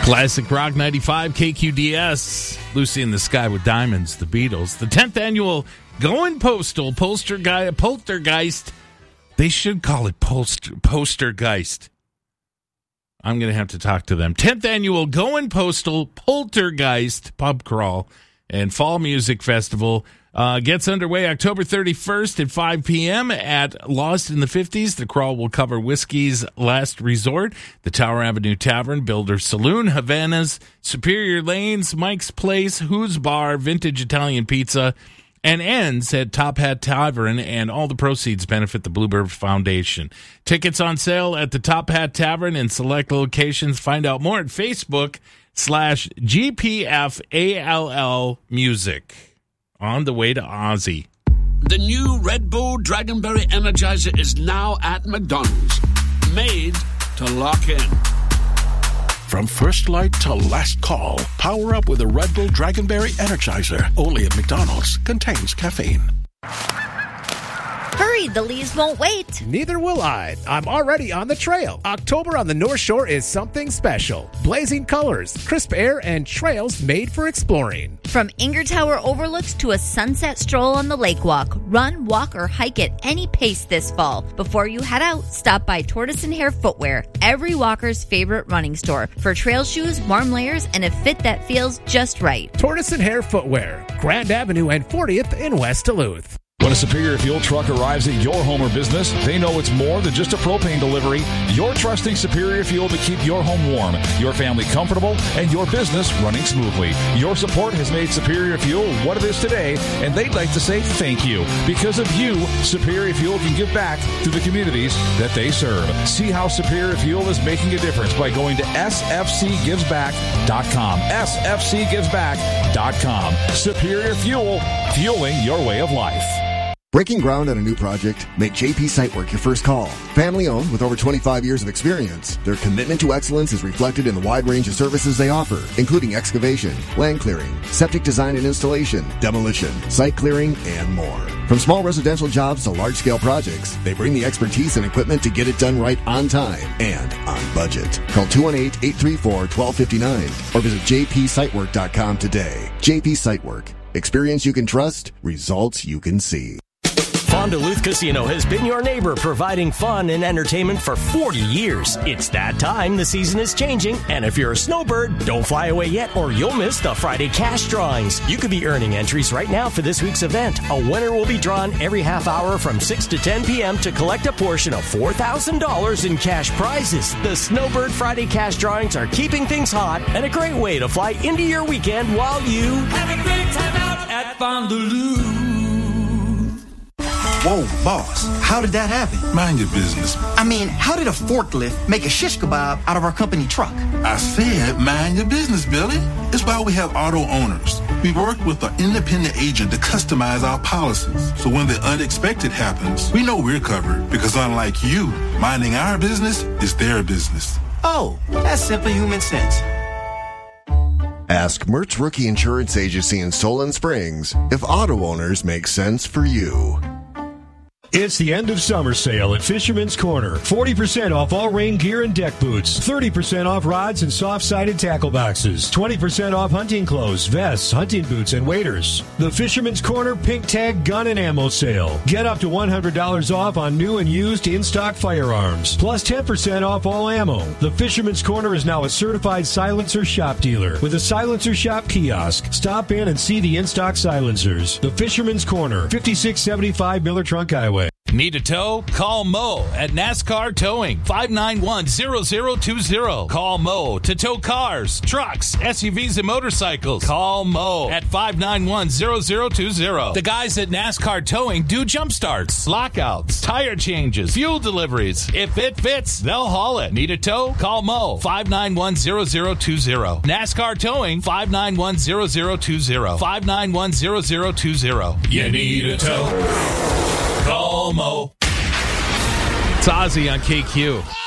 Classic Rock 95, KQDS, Lucy in the Sky with Diamonds, the Beatles. The 10th annual Going Postal Poltergeist. They should call it Postergeist. I'm going to have to talk to them. 10th annual Going Postal Poltergeist pub crawl and fall music festival gets underway October 31st at 5 p.m. at Lost in the 50s. The crawl will cover Whiskey's Last Resort, the Tower Avenue Tavern, Builder Saloon, Havana's, Superior Lanes, Mike's Place, Who's Bar, Vintage Italian Pizza, and ends at Top Hat Tavern, and all the proceeds benefit the Bluebird Foundation. Tickets on sale at the Top Hat Tavern in select locations. Find out more at Facebook/GPFALL Music. On the way to Ozzy. The new Red Bull Dragonberry Energizer is now at McDonald's. Made to lock in. From first light to last call, power up with a Red Bull Dragonberry Energizer. Only at McDonald's. Contains caffeine. Hurry, the leaves won't wait. Neither will I. I'm already on the trail. October on the North Shore is something special. Blazing colors, crisp air, and trails made for exploring. From Inger Tower overlooks to a sunset stroll on the lake walk, run, walk, or hike at any pace this fall. Before you head out, stop by Tortoise & Hare Footwear, every walker's favorite running store, for trail shoes, warm layers, and a fit that feels just right. Tortoise & Hare Footwear, Grand Avenue and 40th in West Duluth. When a Superior Fuel truck arrives at your home or business, they know it's more than just a propane delivery. You're trusting Superior Fuel to keep your home warm, your family comfortable, and your business running smoothly. Your support has made Superior Fuel what it is today, and they'd like to say thank you. Because of you, Superior Fuel can give back to the communities that they serve. See how Superior Fuel is making a difference by going to sfcgivesback.com. sfcgivesback.com. Superior Fuel, fueling your way of life. Breaking ground on a new project? Make JP Sitework your first call. Family owned with over 25 years of experience, their commitment to excellence is reflected in the wide range of services they offer, including excavation, land clearing, septic design and installation, demolition, site clearing, and more. From small residential jobs to large-scale projects, they bring the expertise and equipment to get it done right on time and on budget. Call 218-834-1259 or visit jpsitework.com today. JP Sitework. Experience you can trust, results you can see. Fond du Luth Casino has been your neighbor, providing fun and entertainment for 40 years. It's that time. The season is changing, and if you're a snowbird, don't fly away yet or you'll miss the Friday cash drawings. You could be earning entries right now for this week's event. A winner will be drawn every half hour from 6 to 10 p.m. to collect a portion of $4,000 in cash prizes. The Snowbird Friday cash drawings are keeping things hot and a great way to fly into your weekend while you have a great time out at Fond du Luth. Whoa, boss, how did that happen? Mind your business. I mean, how did a forklift make a shish kebab out of our company truck? I said mind your business, Billy. It's why we have auto owners. We work with an independent agent to customize our policies. So when the unexpected happens, we know we're covered because unlike you, minding our business is their business. Oh, that's simple human sense. Ask Mertz Rookie Insurance Agency in Solon Springs if auto owners make sense for you. It's the end of summer sale at Fisherman's Corner. 40% off all rain gear and deck boots. 30% off rods and soft-sided tackle boxes. 20% off hunting clothes, vests, hunting boots, and waders. The Fisherman's Corner Pink Tag Gun and Ammo Sale. Get up to $100 off on new and used in-stock firearms. Plus 10% off all ammo. The Fisherman's Corner is now a certified silencer shop dealer with a silencer shop kiosk. Stop in and see the in-stock silencers. The Fisherman's Corner, 5675 Miller Trunk Highway. Need a tow? Call Mo at NASCAR Towing, 591-0020. Call Mo to tow cars, trucks, SUVs, and motorcycles. Call Mo at 591-0020. The guys at NASCAR Towing do jump starts, lockouts, tire changes, fuel deliveries. If it fits, they'll haul it. Need a tow? Call Mo, 591-0020. NASCAR Towing, 591-0020. 591-0020. You need a tow? Call Mo. It's Ozzy on KQ.